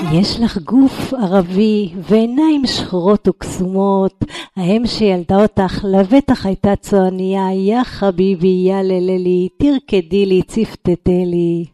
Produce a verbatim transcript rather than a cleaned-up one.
יש לך גוף ערבי ועיניים שחורות וקסומות, האם שילדה אותך לבטח הייתה צועניה, יא חביבי יא לללי, תרקדי לי צפתתי לי.